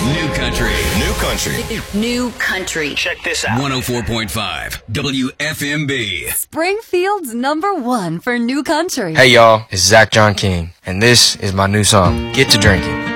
New country. New country. New country. Check this out. 104.5 WFMB. Springfield's #1 for new country. Hey y'all, it's Zach John King, and this is my new song, Get to Drinking.